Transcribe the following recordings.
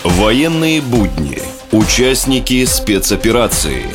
Военные будни. Участники спецоперации.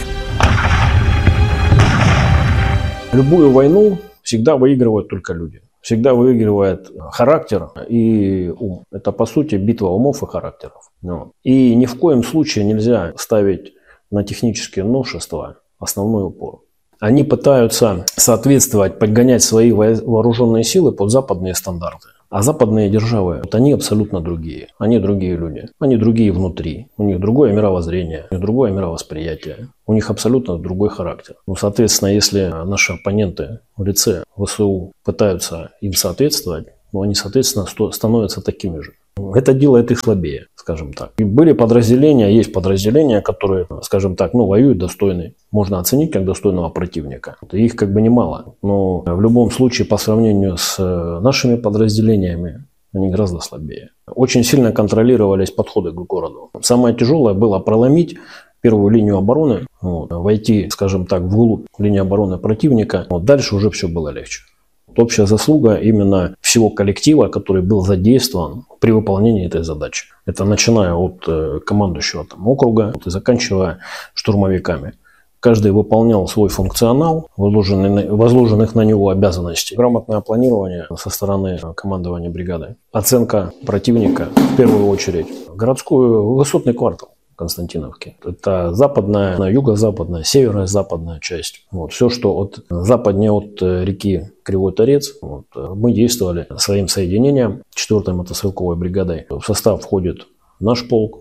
Любую войну всегда выигрывают только люди. Всегда выигрывает характер и ум. Это, по сути, битва умов и характеров. И ни в коем случае нельзя ставить на технические новшества основной упор. Они пытаются соответствовать, подгонять свои вооруженные силы под западные стандарты. А западные державы, они абсолютно другие. Они другие люди. Они другие внутри. У них другое мировоззрение, у них другое мировосприятие. У них абсолютно другой характер. Соответственно, если наши оппоненты в лице ВСУ пытаются им соответствовать, они, соответственно, становятся такими же. Это делает их слабее, скажем так. И были подразделения, есть подразделения, которые, скажем так, воюют достойны. Можно оценить как достойного противника. Их немало. Но в любом случае, по сравнению с нашими подразделениями, они гораздо слабее. Очень сильно контролировались подходы к городу. Самое тяжелое было проломить первую линию обороны, войти, скажем так, вглубь линии обороны противника. Дальше уже все было легче. Общая заслуга именно всего коллектива, который был задействован при выполнении этой задачи. Это начиная от командующего округа и заканчивая штурмовиками. Каждый выполнял свой функционал, возложенных на него обязанностей. Грамотное планирование со стороны командования бригады. Оценка противника в первую очередь. Высотный квартал Константиновки. Это западная, юго-западная, северо-западная часть. Все, что западнее от реки Кривой Торец, мы действовали своим соединением 4-й мотострелковой бригадой. В состав входит наш полк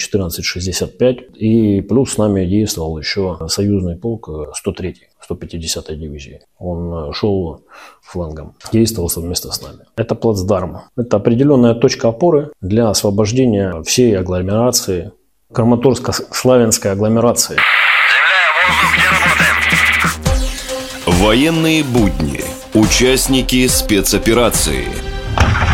1465, и плюс с нами действовал еще союзный полк 103-й, 150-й дивизии. Он шел флангом, действовал совместно с нами. Это плацдарм. Это определенная точка опоры для освобождения всей агломерации, Краматорско-Славянской агломерации. Военные будни. Участники спецоперации.